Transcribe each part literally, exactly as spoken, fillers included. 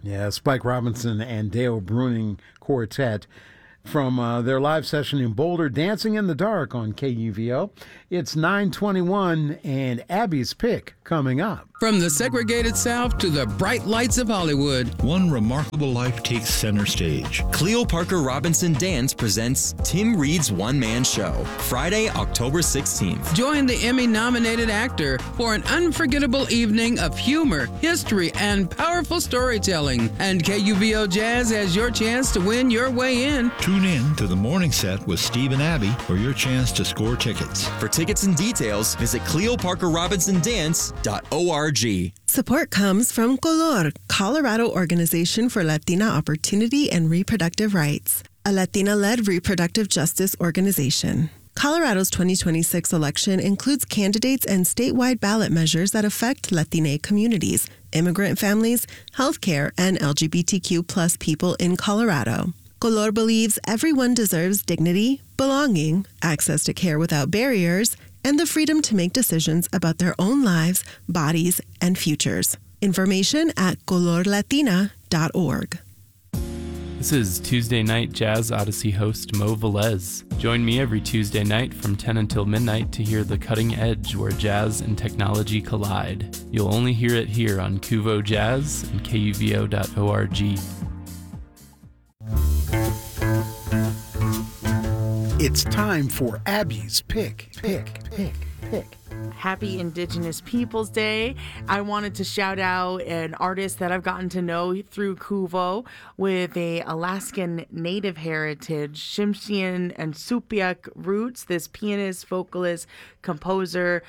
Yeah, Spike Robinson and Dale Bruning Quartet from uh, their live session in Boulder, Dancing in the Dark on K U V O. It's nine twenty-one and Abby's Pick coming up. From the segregated South to the bright lights of Hollywood, one remarkable life takes center stage. Cleo Parker Robinson Dance presents Tim Reed's one-man show, Friday, October sixteenth. Join the Emmy-nominated actor for an unforgettable evening of humor, history, and powerful storytelling. And K U V O Jazz has your chance to win your way in. Tune in to the morning set with Steve and Abby for your chance to score tickets. For tickets and details, visit cleo parker robinson dance dot org. Support comes from Color, Colorado Organization for Latina Opportunity and Reproductive Rights, a Latina-led reproductive justice organization. Colorado's twenty twenty-six election includes candidates and statewide ballot measures that affect Latina communities, immigrant families, healthcare, and L G B T Q plus people in Colorado. Color believes everyone deserves dignity, belonging, access to care without barriers, and the freedom to make decisions about their own lives, bodies, and futures. Information at color latina dot org. This is Tuesday Night Jazz Odyssey host Mo Velez. Join me every Tuesday night from ten until midnight to hear the cutting edge where jazz and technology collide. You'll only hear it here on Kuvo Jazz and K U V O dot org. It's time for Abby's Pick. Pick, pick, pick. Happy Indigenous Peoples Day. I wanted to shout out an artist that I've gotten to know through Kuvo with a Alaskan Native heritage, Tsimshian and Supiaq roots. This pianist, vocalist, composer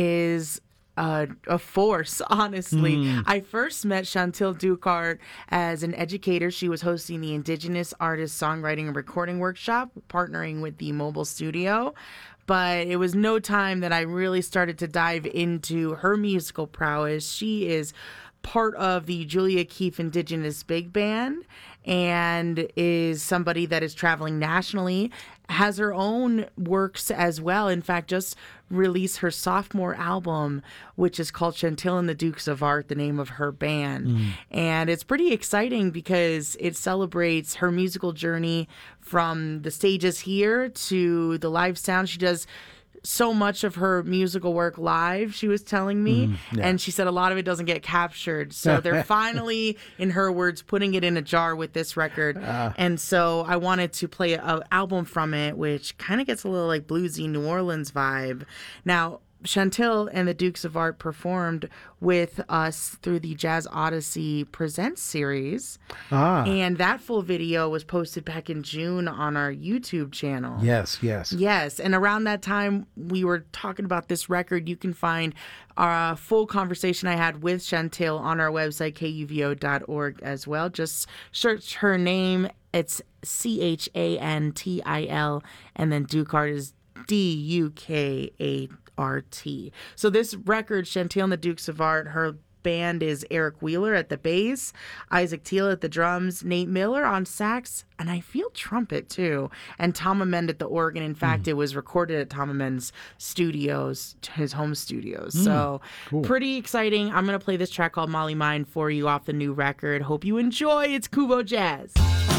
is Uh, a force, honestly. Mm. I first met Chantil Ducart as an educator. She was hosting the Indigenous Artist Songwriting and Recording Workshop, partnering with the Mobile Studio. But it was no time that I really started to dive into her musical prowess. She is part of the Julia Keefe Indigenous Big Band and is somebody that is traveling nationally, has her own works as well. In fact, just released her sophomore album, which is called Chantil and the Dukes of Art, the name of her band. Mm. And it's pretty exciting because it celebrates her musical journey from the stages here to the live sound. She does so much of her musical work live, she was telling me, mm, yeah. and she said a lot of it doesn't get captured. So they're finally, in her words, putting it in a jar with this record. Uh, and so I wanted to play an album from it, which kind of gets a little like bluesy New Orleans vibe. Now, Chantil and the Dukes of Art performed with us through the Jazz Odyssey Presents series. Ah. And that full video was posted back in June on our YouTube channel. Yes, yes. Yes. And around that time, we were talking about this record. You can find our full conversation I had with Chantil on our website, K U V O dot org as well. Just search her name. It's C H A N T I L, and then Ducart is D U K A R T. So this record, Chantil and the Dukes of Art, her band is Eric Wheeler at the bass, Isaac Thiel at the drums, Nate Miller on sax, and I feel trumpet too, and Tom Amend at the organ. In fact, mm. it was recorded at Tom Amend's studios, his home studios. Mm. So cool. Pretty exciting. I'm going to play this track called Molly Mine for you off the new record. Hope you enjoy. It's Kuvo Jazz.